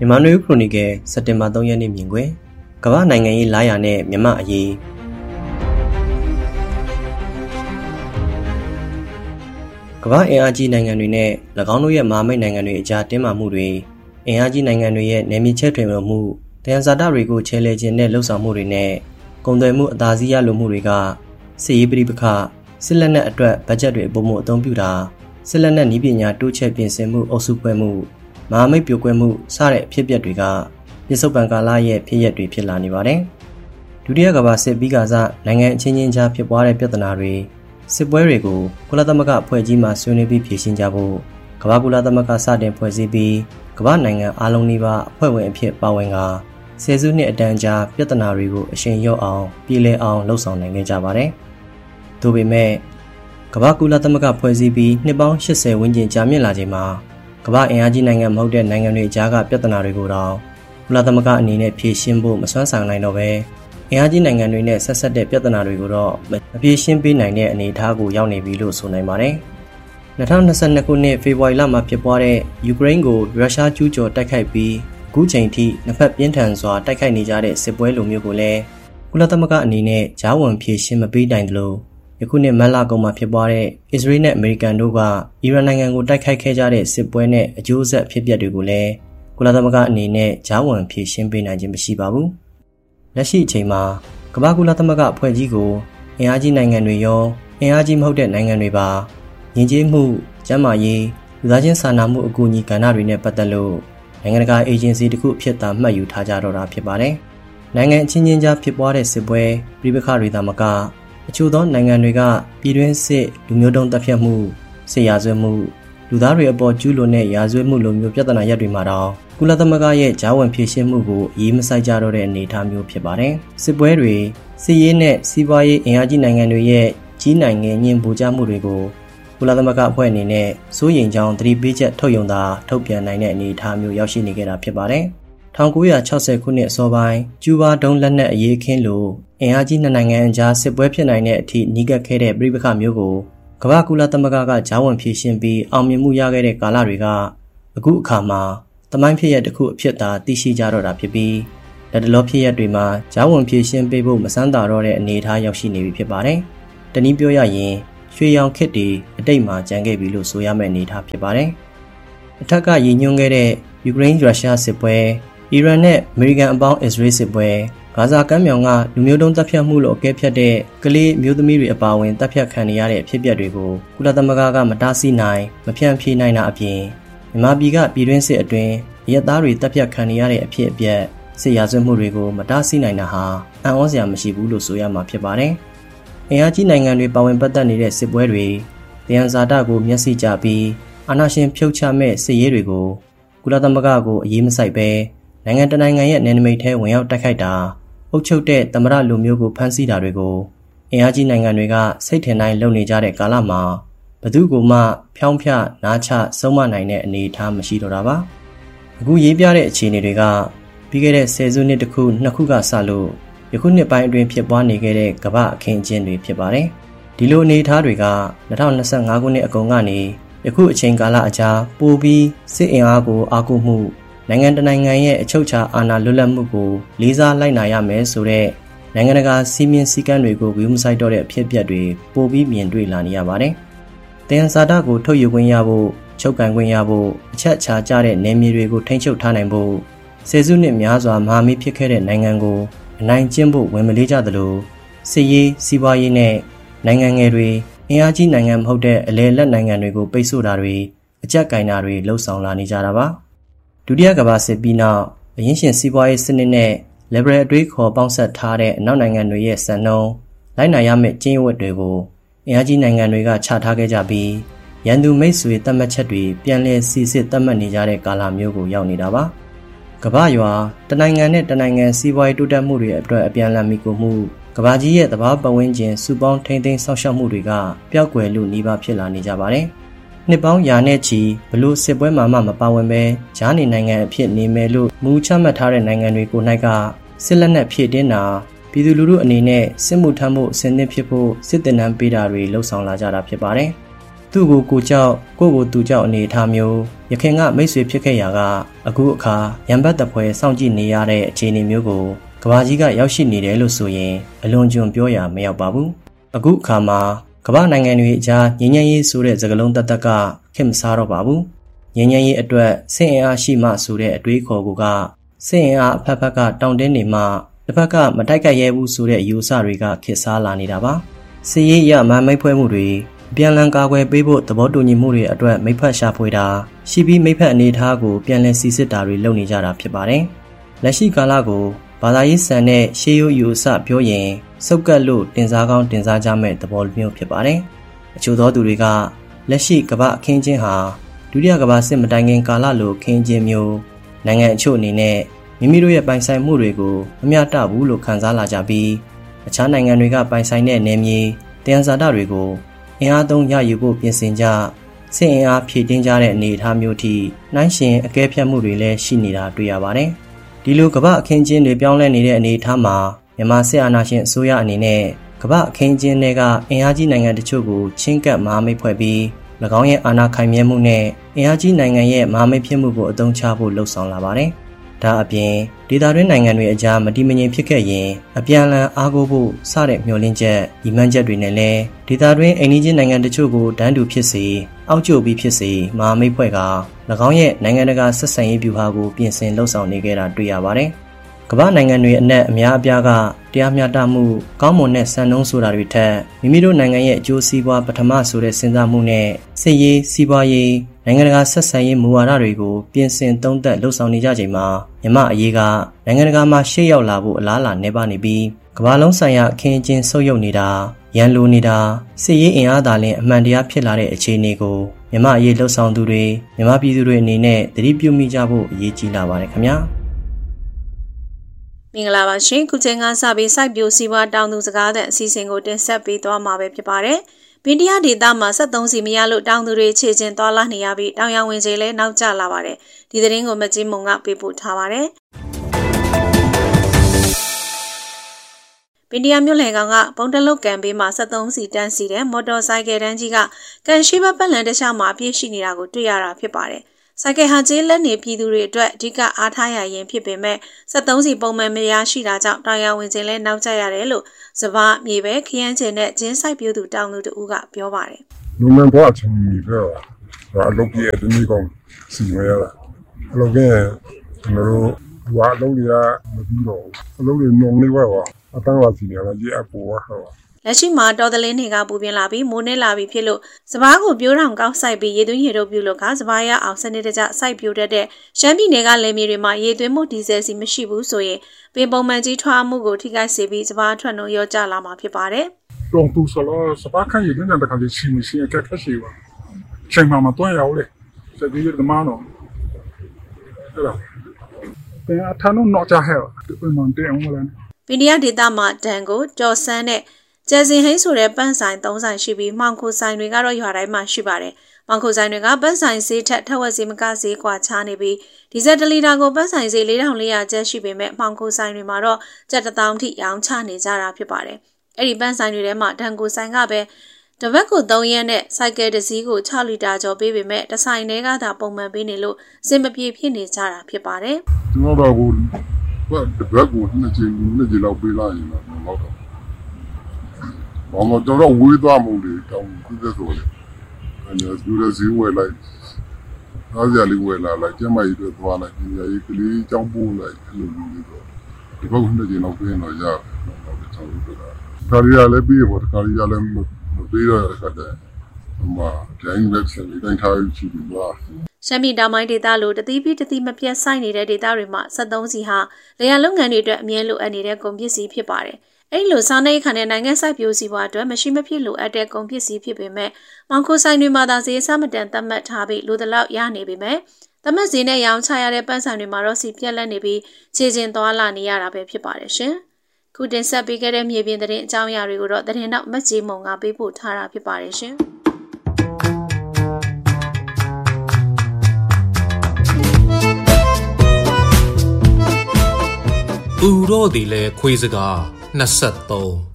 မြန်မာနွေခရိုနီကယ်စက်တင်ဘာ3ရက်နေ့မြင်ကွယ်ကမ္ဘာနိုင်ငံရေးလာရနဲ့မြန်မာအရေးကမ္ဘာအင်အားကြီးနိုင်ငံတွေနဲ့၎င်းတို့ရဲ့မဟာမိတ်နိုင်ငံတွေအကြားတင်းမာမှုတွေအင်အားကြီးနိုင်ငံတွေရဲ့နယ်မြေချဲ့ထွင်မှုတရားစာတတွေကိုချဲလဲခြင်းနဲ့လှုပ်ဆောင်မှုတွေနဲ့ကုန်သွယ်မှုအသာစီးရလိုမှုတွေကစစ်ရေးပဋိပက္ခစစ်လက်နက်အတွက်ဘတ်ဂျက်တွေပုံမှုအသုံးပြုတာစစ်လက်နက်နည်းပညာတိုးချဲ့ပြင်ဆင်မှုအုပ်စုဖွဲ့မှုမဟာမိတ်ပြိုကွဲမှုစတဲ့အဖြစ်အပျက်တွေကပြစ္ဆုတ်ပံကာလရဲ့ဖြစ်ရပ်တွေဖြစ်လာနေပါတယ်။ဒုတိယကမ္ဘာစစ်ပြီးကစားနိုင်ငံအချင်းချင်းကြားဖြစ်ပွားတဲ့ပြဿနာတွေစစ်ပွဲတွေကိုကုလသမဂ္ဂအဖွဲ့ကြီးမှဆွေးနွေးပြီးဖြေရှင်းကြဖို့ကမ္ဘာကုလသမဂ္ဂစတင်ဖွဲ့စည်းပြီးကမ္ဘာနိုင်ငံအားလုံးနီးပါးအဖွဲ့ဝင်အဖြစ်ပါဝင်ကဆယ်စုနှစ်အတန်းကြာပြဿနာတွေကိုအရှိန်လျော့အောင်ပြည်လည်အောင်လှုံ့ဆော်နိုင်ခဲ့ကြပါတယ်။ဒါပေမဲ့ကမ္ဘာကုလသမဂ္ဂဖွဲ့စည်းပြီးနှစ်ပေါင်း80ဝန်းကျင်ကြာမြင့်လာချိန်မှာကမ္ဘာအင်အားကြီးနိုင်ငံမဟုတ်တဲ့နိုင်ငံတွေအကြားကပြဿနာတွေကိုတော့ကုလသမဂ္ဂအနေနဲ့ဖြေရှင်းဖို့မစွမ်းဆောင်နိုင်တော့ပဲအင်အားကြီးနိုင်ငံတွေနဲ့ဆက်ဆက်တဲ့ပြဿနာတွေကိုတော့မဖြေရှင်းပေးနိုင်တဲ့အနေအထားကိုရောက်နေပြီလို့ဆိုနိုင်ပါတယ်။2022ခုနှစ်ဖေဖော်ဝါရီလမှာဖြစ်ပွားတဲ့ယူကရိန်းကိုရုရှားကျူးကျော်တိုက်ခိုက်ပြီးအခုချိန်ထိနှစ်ဖက်ပြင်းထန်စွာတိုက်ခိုက်နေကြတဲ့စစ်ပွဲလိုမျိုးကိုလည်းကုလသမဂ္ဂအနေနဲ့ကြားဝင်ဖြေရှင်းမပေးနိုင်သလိုယခုနှစ်မတ်လကုန်မှာဖြစ်ပွားတဲ့အစ္စရေးနဲ့အမေရိကန်တို့ကအီရန်နိုင်ငံကိုတိုက်ခိုက်ခဲ့ကြတဲ့စစ်ပွဲနဲ့အကျိုးဆက်ဖြစ်ပျက်တွေကိုလည်းကုလသမဂ္ဂအနေနဲ့ကြားဝင်ဖြေရှင်းပေးနိုင်ခြင်းမရှိပါဘူး။လက်ရှိအချိန်မှာကမ္ဘာကုလသမဂ္ဂအဖွဲ့ကြီးကိုအင်အားကြီးနိုင်ငံတွေရောအင်အားကြီးမဟုတ်တဲ့နိုင်ငံတွေပါယဉ်ကျေးမှုကျန်းမာရေးလူသားချင်းစာနာမှုအကူအညီကဏ္ဍတွေနဲ့ပတ်သက်လို့နိုင်ငံတကာအေဂျင်စီတစ်ခုအဖြစ်သာမှတ်ယူထားကြတော့တာဖြစ်ပါတယ်။နိုင်ငံအချင်းချင်းကြားဖြစ်ပွားတဲ့စစ်ပွဲပြည်ပခါတွေသာမကအချို့သောနိုင်ငံတွေကပြည်တွင်းစစ်လူမျိုးတုံးတပ်ဖြတ်မှုစစ်ရာဇဝတ်မှုလူသားတွေအပေါ်ကျူးလွန်တဲ့ရာဇဝတ်မှုလိုမျိုးပြဿနာရပ်တွေမှာတော့ကုလသမဂ္ဂရဲ့ဂျာဝန်ဖြေရှင်းမှုကိုအရေးမစိုက်ကြတော့တဲ့အနေအထားမျိုးဖြစ်ပါတယ်။စစ်ပွဲတွေစစ်ရေးနဲ့စီးပွားရေးအင်အားကြီးနိုင်ငံတွေရဲ့ကြီးနိုင်ငံညင်ပူကြမှုတွေကိုကုလသမဂ္ဂအဖွဲ့အနေနဲ့စိုးရိမ်ကြောင်းသတိပေးချက်ထုတ်ပြန်တာထုတ်ပြန်နိုင်တဲ့အနေအထားမျိုးရောက်ရှိနေခဲ့တာဖြစ်ပါတယ်။1960ခုနှစ်အစောပိုင်းကျူးဘာဒုံးလက်နက်အရေးအခင်းလိုအင်အားကြီးနှစ်နိုင်ငံအကြားစစ်ပွဲဖြစ်နိုင်တဲ့အထိနှီးကပ်ခဲ့တဲ့ပြိပခမျိုးကိုကမ္ဘာကုလသမဂ္ဂကဂျာဝန်ဖြေရှင်းပြီးအောင်မြင်မှုရခဲ့တဲ့ကာလတွေကအခုအခါမှာသမိုင်းဖြစ်ရပ်တစ်ခုအဖြစ်သာသိရှိကြတော့တာဖြစ်ပြီးလက်တလောဖြစ်ရပ်တွေမှာဂျာဝန်ဖြေရှင်းပေးဖို့မစမ်းသာတော့တဲ့အနေအထားရောက်ရှိနေပြီဖြစ်ပါတယ်။တနည်းပြောရရင်ရွှေရောင်ခစ်တွေအတိတ်မှာကျန်ခဲ့ပြီလို့ဆိုရမယ့်အနေအထားဖြစ်ပါတယ်။အထက်ကရည်ညွှန်းခဲ့တဲ့ယူကရိန်းရုရှားစစ်ပွဲအီရန်နဲ့အမေရိကန်အပေါင်းအစ္စရေးစစ်ပွဲဂါဇာကမ်းမြောင်ကလူမျိုးတုံးတပ်ဖြတ်မှုလို့အကဲဖြတ်တဲ့ကလေးမျိုးသမီးတွေအပါအဝင်တပ်ဖြတ်ခံနေရတဲ့အဖြစ်အပျက်တွေကိုကုလသမဂ္ဂကမတားဆီးနိုင်မဖြန့်ဖြေးနိုင်တာအပြင်မြန်မာပြည်ကပြည်တွင်းစစ်အတွင်းရဲသားတွေတပ်ဖြတ်ခံနေရတဲ့အဖြစ်အပျက်စစ်ရာဇဝတ်မှုတွေကိုမတားဆီးနိုင်တာဟာအံ့ဩစရာမရှိဘူးလို့ဆိုရမှာဖြစ်ပါတယ်။အင်အားကြီးနိုင်ငံတွေပါဝင်ပတ်သက်နေတဲ့စစ်ပွဲတွေတရားစာတကိုမျက်စိကျပြီးအာဏာရှင်ဖြုတ်ချမဲ့စစ်ရေးတွေကိုကုလသမဂ္ဂကိုအရေးမစိုက်ပဲနိုင်ငံတနိုင်ငံရဲ့နယ်နိမိတ်ထဲဝင်ရောက်တိုက်ခိုက်တာအုပ်ချုပ်တဲ့သမ္မတလူမျိုးကိုဖမ်းဆီးတာတွေကိုအင်အားကြီးနိုင်ငံတွေကစိတ်ထင်တိုင်းလုပ်နေကြတဲ့ကာလမှာဘသူကမှဖြောင်းဖြနားချဆုံးမနိုင်တဲ့အနေအထားမရှိတော့တာပါအခုရေးပြတဲ့အခြေအနေတွေကပြီးခဲ့တဲ့ဆယ်စုနှစ်တစ်ခုနှစ်ခုကစလို့ယခုနှစ်ပိုင်းအတွင်းဖြစ်ပွားနေခဲ့တဲ့ကမ္ဘာအခင်းအကျင်းတွေဖြစ်ပါတယ်ဒီလိုအနေအထားတွေက2025ခုနှစ်အကုန်ကနေယခုအချိန်ကာလအကြားပိုပြီးစစ်အင်အားကိုအားကိုးမှုနိုင်ငံတနိုင်ငံရဲ့အချုပ်အခြာအာဏာလွတ်လပ်မှုကိုလေးစားလိုက်နာရမယ်ဆိုတဲ့နိုင်ငံတကာစီမင်းစည်းကမ်းတွေကိုဂရုမစိုက်တော့တဲ့အဖြစ်အပျက်တွေပိုပြီးမြင်တွေ့လာနေရပါတယ်။တင်စာဒကိုထုတ်ယူခွင့်ရဖို့ချုပ်ကန်ခွင့်ရဖို့အချက်အခြာကျတဲ့နယ်မြေတွေကိုထိန်းချုပ်ထားနိုင်ဖို့ဆယ်စုနှစ်များစွာမဟာမိတ်ဖြစ်ခဲ့တဲ့နိုင်ငံကိုအနိုင်ကျင့်ဖို့ဝင်မလေးကြသလိုစစ်ရေးစီးပွားရေးနဲ့နိုင်ငံငယ်တွေအင်အားကြီးနိုင်ငံမဟုတ်တဲ့အလဲလက်နိုင်ငံတွေကိုပိတ်ဆို့တာတွေအကြက်ကင်တာတွေလှုံ့ဆော်လာနေကြတာပါ။ဒုတိယကမ္ဘာစစ်ပြီးနောက်အရင်းရှင်စီးပွားရေးစနစ်နဲ့ liberal အတွေးခေါ်ပေါင်းစပ်ထားတဲ့အနောက်နိုင်ငံတွေရဲ့စံနှုန်းလိုက်နာရမယ့်ကျင့်ဝတ်တွေကိုအင်အားကြီးနိုင်ငံတွေကချထားခဲ့ကြပြီးရန်သူမိတ်ဆွေသတ်မှတ်ချက်တွေပြန်လည်စီစစ်သတ်မှတ်နေကြတဲ့ကာလမျိုးကိုရောက်နေတာပါကမ္ဘာရွာတနိုင်ငံနဲ့တနိုင်ငံစီးပွားရေးတိုးတက်မှုတွေအတွက်အပြန်အလှန်မိကိုမှုကမ္ဘာကြီးရဲ့သဘာဝပတ်ဝန်းကျင်စုပေါင်းထိန်းသိမ်းဆောက်ရှောက်မှုတွေကပျောက်ကွယ်လို့နှီးပါဖြစ်လာနေကြပါတယ်နှစ်ပေါင်းရာနဲ့ချီဘလို့စစ်ပွဲမှာမပါဝင်ပဲဂျားနေနိုင်ငံအဖြစ်နေမယ်လို့မူချမှတ်ထားတဲ့နိုင်ငံတွေကို၌ကစစ်လက်နက်ဖြည့်တင်းတာပြည်သူလူထုအနေနဲ့စစ်မှုထမ်းဖို့အဆင်သင့်ဖြစ်ဖို့စစ်တင်နန်းပေးတာတွေလှုံ့ဆော်လာကြတာဖြစ်ပါတယ်။သူ့ကိုကြောက်ကိုသူကြောက်အနေထားမျိုးရခင်ကမိတ်ဆွေဖြစ်ခဲ့ရာကအခုအခါရံပတ်တပွဲစောင့်ကြည့်နေရတဲ့အခြေအနေမျိုးကိုကဘာကြီးကရောက်ရှိနေတယ်လို့ဆိုရင်အလွန်ကျွံပြောရမရောက်ပါဘူးအခုအခါမှာကမ္ဘာနိုင်ငံတွေအကြားငြိမ်းချမ်းရေးဆိုတဲ့စကားလုံးတသက်ကခင်မစားတော့ပါဘူးငြိမ်းချမ်းရေးအတွက်စစ်အင်အားရှိမှဆိုတဲ့အတွေးခေါ်ကစစ်အင်အားအဖက်ဖက်ကတောင်းတင်းနေမှတစ်ဖက်ကမတိုက်ခိုက်ရဲဘူးဆိုတဲ့အယူအဆတွေကခေတ်စားလာနေတာပါစစ်ရေးရမမိတ်ဖွဲ့မှုတွေပြန်လည်ကာကွယ်ပေးဖို့သဘောတူညီမှုတွေအတွက်မိဖက်ရှာဖွေတာရှိပြီးမိဖက်အနေအထားကိုပြန်လည်စီစစ်တာတွေလုပ်နေကြတာဖြစ်ပါတယ်လက်ရှိကာလကိုဘာသာရေးဆန်တဲ့ရှေးရိုးယူအဆပြောရင်စုပ်ကပ်လို့တင်စားကောင်းတင်စားကြမဲ့သဘောမျိုးဖြစ်ပါတယ်အချို့သောသူတွေကလက်ရှိကမ္ဘာအခင်းချင်းဟာဒုတိယကမ္ဘာစစ်မတိုင်ခင်ကာလလိုခင်းချင်းမျိုးနိုင်ငံအချို့အနေနဲ့မိမိတို့ရဲ့ပိုင်ဆိုင်မှုတွေကိုမမျှတဘူးလို့ခံစားလာကြပြီးအခြားနိုင်ငံတွေကပိုင်ဆိုင်တဲ့နယ်မြေတရားစာတတွေကိုအင်အားသုံးရယူဖို့ပြင်ဆင်ကြစစ်အင်အားဖြည့်တင်းကြတဲ့အနေအထားမျိုးထိနှိုင်းယှဉ်အကဲဖြတ်မှုတွေလည်းရှိနေတာတွေ့ရပါတယ်ဒီလိုကမ္ဘာအခင်းချင်းတွေပြောင်းလဲနေတဲ့အနေအထားမှာမြန်မာစစ်အာဏာရှင်အစိုးရအနေနဲ့ကမ္ဘာအခင်းချင်းတွေကအင်အားကြီးနိုင်ငံတချို့ကိုချင်းကပ်မဟာမိတ်ဖွဲ့ပြီး၎င်းရဲ့အာဏာခိုင်မြဲမှုနဲ့အင်အားကြီးနိုင်ငံရဲ့မဟာမိတ်ဖြစ်မှုကိုအသုံးချဖို့လှုံ့ဆော်လာပါတယ်ဒါအပြင်ဒေသတွင်းနိုင်ငံတွေအကြားမတည်မငြိမ်ဖြစ်ခဲ့ရင်အပြန်အလှန်အားကိုးဖို့စတဲ့မျှော်လင့်ချက်၊ညီမှန်းချက်တွေနဲ့လည်းဒေသတွင်းအိမ်နီးချင်းနိုင်ငံတချို့ကိုတန်းတူဖြစ်စေအောက်ကျပြီးဖြစ်စေမဟာမိတ်ဖွဲ့က၎င်းရဲ့နိုင်ငံတကာဆက်ဆံရေးဗျူဟာကိုပြင်ဆင်လှုံ့ဆော်နေခဲ့တာတွေ့ရပါတယ်။ကမ္ဘာနိုင်ငံတွေအနက်အများအပြားကတရားမျှတမှုကောင်းမွန်တဲ့စံနှုန်းဆိုတာတွေထက်မိမိတို့နိုင်ငံရဲ့အကျိုးစီးပွားပထမဆိုတဲ့စဉ်းစားမှုနဲ့စစ်ရေးစီးပွားရေးနိုင်ငံတကာဆက်ဆံရေးမူဝါဒတွေကိုပြင်ဆင်သုံးသပ်လှုံ့ဆော်နေကြချိန်မှာမြန်မာအရေးကနိုင်ငံတကာမှာရှေ့ရောက်လာဖို့အလားအလာနှဲပါနေပြီးကမ္ဘာလုံးဆိုင်ရာအခင်းအကျင်းဆုပ်ယုပ်နေတာရန်လိုနေတာစစ်ရေးအင်အားသာလျှင်အမှန်တရားဖြစ်လာတဲ့အခြေအနေကိုမြန်မာအရေးလှုံ့ဆော်သူတွေမြန်မာပြည်သူတွေအနေနဲ့သတိပြုမိကြဖို့အရေးကြီးလာပါတယ်ခင်ဗျာမင်္ဂလာပါရှင်ခုချိန်ကစပြီးစိုက်ပျိုးစီးပွားတောင်သူစကားတဲ့အစီအစဉ်ကိုတင်ဆက်ပေးသွားမှာပဲဖြစ်ပါတယ်။ပင်တရားဒေသမှာ73စီမရလို့တောင်သူတွေခြေချင်းသွားလာနေရပြီးတောင်ရောင်ဝင်စေလဲနောက်ကျလာပါတယ်။ဒီသတင်းကိုမကြီးမုံကပေးပို့ထားပါတယ်။ပင်တရားမြို့လယ်ကောင်ကပုံတလုတ်ကန်ပေးမှာ73စီတန်းစီတဲ့မော်တော်ဆိုင်ကယ်တန်းကြီးကကန်ရှိဘပတ်လန်တခြားမှာအပြည့်ရှိနေတာကိုတွေ့ရတာဖြစ်ပါတယ်။ဆိုင်ကယ်ဟာကျေးလက်နေပြည်သူတွေအတွက်အဓိကအားထားရရင်ဖြစ်ပေမဲ့73စီပုံမှန်မရရှိတာကြောင့်တောင်ရဝင်ခြင်းလဲနောက်ကျရတယ်လို့စပားမြေပဲခရမ်းကျင်နဲ့ကျင်းဆိုင်ပြိုးသူတောင်သူတို့ကပြောပါတယ်။လူမှန်တော့အချင်းကြီးပဲ။အလုပ်ကြီးတဲ့နေ့ကောင်စီမရတာ။အလုပ်ကကျွန်တော်တို့ဘာအလုပ်တွေကမပြီးတော့အလုပ်တွေနှုံနေပါတော့အတန်းပါစီနေလာကြီးအပေါ်ဟောလက်ရှိမှာတော်သလင်းတွေကပူပြင်းလာပြီးမိုးနေလာပြီးဖြစ်လို့စပားကိုပြိုးထောင်ကောက်ဆိုင်ပြီးရေသွင်းရေတို့ပြုလို့ကစပားရအောင်စနစ်တကျစိုက်ပြိုးတတ်တဲ့ရှမ်းပြည်နယ်ကလယ်မြေတွေမှာရေသွင်းမှုဒီဇယ်စီမရှိဘူးဆိုရင်ပင်ပုံမှန်ကြီးထွားမှုကိုထိခိုက်စေပြီးစပားထွက်နှုန်းရောကျလာမှာဖြစ်ပါတယ်။တော့သူဆိုတော့စပားခန့်ရေသွင်းတဲ့တခါကြီးချင်းမရှိအခက်အခဲရှိပါ။ချိန်မှမတွန်းရအောင်လေ။စက်ကြီးရတဲ့မနော်။အဲ့ဒါ။ပြန်အထမ်းတော့ကြဟဲ့။ဒီမှန်တဲ့အောင်လား။ပင်တရားဒေသမှာဒန်ကိုကြော်စန်းနဲ့ကျယ်စင်ဟိန်းဆိုတဲ့ပန့်ဆိုင်3ဆိုင်ရှိပြီးမှောင်ခိုဆိုင်တွေကတော့ရွာတိုင်းမှာရှိပါတယ်။မှောင်ခိုဆိုင်တွေကပန့်ဆိုင်ဈေးထက်ထက်ဝက်ဈေးမကဈေးကွာခြားနေပြီးဒီဇယ်1လီတာကိုပန့်ဆိုင်ဈေး4400ကျပ်ရှိပေမဲ့မှောင်ခိုဆိုင်တွေမှာတော့ကျပ်1000ထိရောင်းချနေကြတာဖြစ်ပါတယ်။အဲ့ဒီပန့်ဆိုင်တွေထဲမှာဒန်ကိုဆိုင်ကပဲတပတ်ကို3ရက်နဲ့စိုက်ကယ်တစ်စီးကို6လီတာကျော်ပေးပေမဲ့တစ်ဆိုင်တွေကသာပုံမှန်ပေးနေလို့စင်မပြေဖြစ်နေကြတာဖြစ်ပါတယ်။ကျွန်တော်တို့ကတပတ်ကိုနှစ်ကြိမ်လောက်ပေးလိုက်ရင်တော့ဘာမှတော့ဝေးသွားမှုတွေတောင်းပြတဲ့ဆိုလေအဲ့ဒါသူတို့ဈေးဝယ်လိုက်အားရလေးဝယ်လာလိုက်ကျမကြီးတို့သွားလိုက်ဒီကြီးကလေးចောင်းပိုးလိုက်အဲ့လိုမျိုးတော့ဒီဘက်ကနေကျတော့ပြင်တော့ရတယ်တော့ချောင်းတို့တာခါရီရလည်းပြီးပေါ်ခါရီရလည်းမပြီးတော့ခက်တယ်ဟိုဒိုင်းလက်ဆက်တိုင်းထားရှိပြီးသွားရှမ်းပြည်တောင်ပိုင်းဒေသလိုတတိပိတတိမပြတ်ဆိုင်နေတဲ့ဒေသတွေမှာ73စီဟာလေယာလုပ်ငန်းတွေအတွက်အမြဲလိုအပ်နေတဲ့ကုန်ပစ္စည်းဖြစ်ပါတယ်အဲ့လိုစားနေခါနဲ့နိုင်ငံစိုက်ပျိုးစီးပွားအတွက်မရှိမဖြစ်လိုအပ်တဲ့ကုန်ပစ္စည်းဖြစ်ပေမဲ့မောင်ခိုဆိုင်တွေမှာသာဈေးအဆမတန်သတ်မှတ်ထားပြီးလိုတလောက်ရနေပေမဲ့သတ်မှတ်ဈေးနဲ့ရောင်းချရတဲ့ပန်းဆိုင်တွေမှာတော့စီပြက်လက်နေပြီးခြေချင်းသွားလာနေရတာပဲဖြစ်ပါတယ်ရှင်။ခုတင်ဆက်ပေးခဲ့တဲ့မြေပြင်သတင်းအကြောင်းအရာတွေကိုတော့သတင်းတော့မကြီးမုံကပေးပို့ထားတာဖြစ်ပါတယ်ရှင်။သူတို့ဒီလေခွေးစကား23